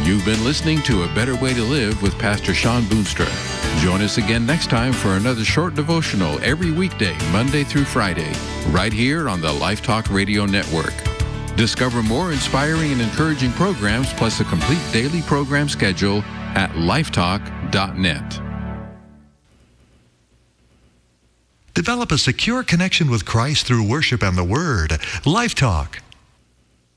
You've been listening to A Better Way to Live with Pastor Sean Boonstra. Join us again next time for another short devotional every weekday, Monday through Friday, right here on the Life Talk Radio Network. Discover more inspiring and encouraging programs plus a complete daily program schedule at lifetalk.net. Develop a secure connection with Christ through worship and the Word. Life Talk.